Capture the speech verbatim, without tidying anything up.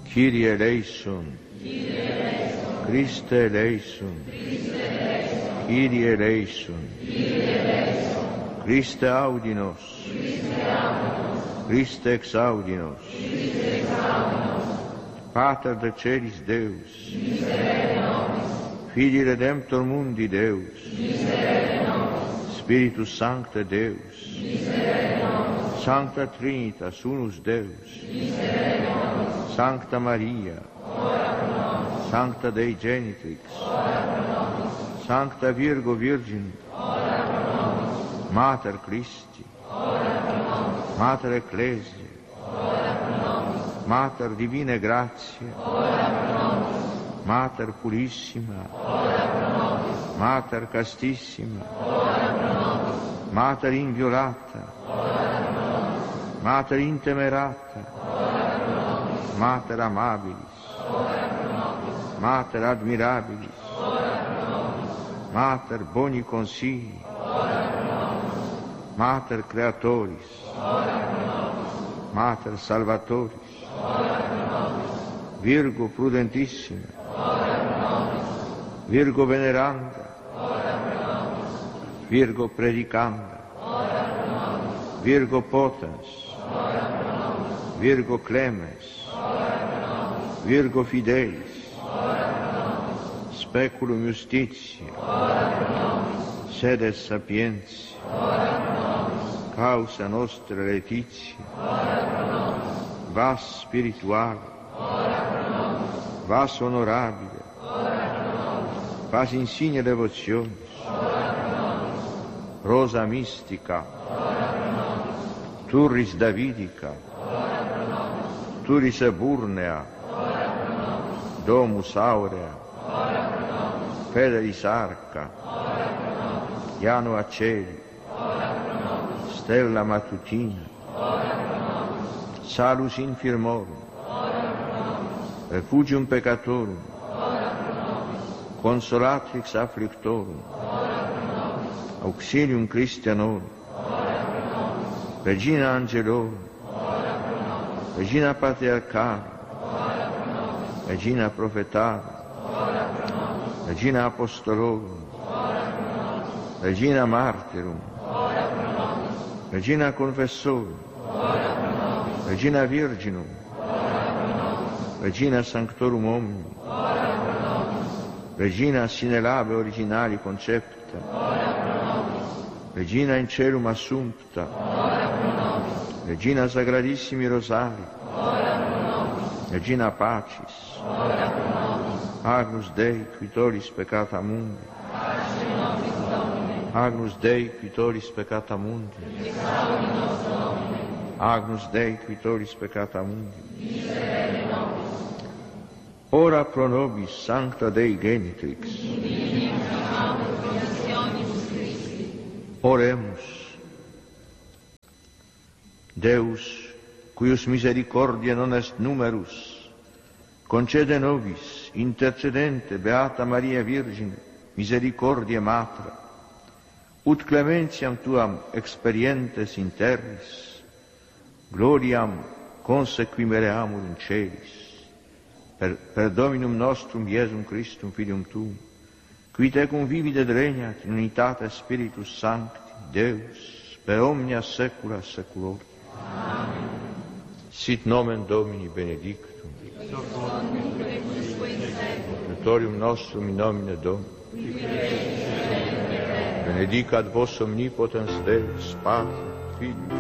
Kyrie eleison, Christe eleison, Kyrie eleison, Christe audi nos, Christe exaudi nos, Pater de celis Deus, Filii Redemptor mundi Deus, Spiritus Sancte Deus, Sancta Trinitas unus Deus, Sancta Maria, Sancta Dei Genitrix, Sancta Virgo Virgin, Mater Christi, Mater Ecclesiae, Mater Divine Gratiae, Mater Purissima, Mater Castissima, Mater Inviolata, Mater Intemerata, Mater Amabilis, Mater Admirabilis, Mater Boni Consigli, Mater Creatoris, Mater Salvatoris, Virgo Prudentissima, Virgo Veneranda, Virgo Predicanda, Virgo Potens, Virgo Clemens, Virgo Fidelis, Speculum Justitiae, Sedes Sapientiae, Causa Nostra Laetitia, Vas Spirituale, Vas Honorabile, Vas Insigne Devotionis, Rosa Mystica, Turris Davidica, Turris Eburnea, Domus Aurea, Fedelis Arca, Iano Aceli, Stella Matutina, Salus Infirmorum, Refugium Peccatorum, Consolatrix Afflictorum, Auxilium Christianorum, Regina Angelorum, Regina Patriarcharum, Regina Prophetarum, Regina Apostolorum, Regina Martyrum, Regina Confessorum, Regina Virginum, Regina Sanctorum Omnium, Regina sine labe originali concepta, Regina in celum assumpta, Regina Sagradissimi Rosari, Regina Pacis, Agnus Dei quitoris peccata mundi, Agnus Dei quitoris peccata mundi, Agnus Dei quitoris peccata mundi, ora pro nobis Sancta Dei Genitrix, oremus. Deus, cuius misericordia non est numerus, concede nobis, intercedente Beata Maria Virgine, misericordia Matra, ut clementiam tuam experientes in terris, gloriam consequimereamur in celis, per, per Dominum nostrum Iesum Christum Filium Tuum, qui tecum vivit et regnat in unitate Spiritus Sancti, Deus, per omnia saecula saeculorum. Amen. Sit nomen Domini benedictum, Laboratorium nostrum in nomine Domini, benedicat vos omnipotens Deus, Pater, Filius,